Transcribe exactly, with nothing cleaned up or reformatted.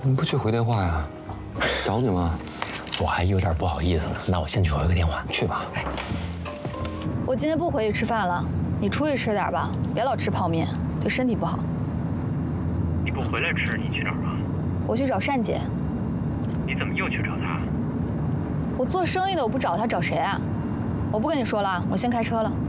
你不去回电话呀？找你吗？ 我还有点不好意思呢。那我先去回个电话。 去吧。 哎， 我今天不回去吃饭了，你出去吃点吧，别老吃泡面，对身体不好。 你不回来吃，你去哪儿啊？ 我去找单姐。 你怎么又去找她？ 我做生意的，我不找她找谁啊？我不跟你说了，我先开车了。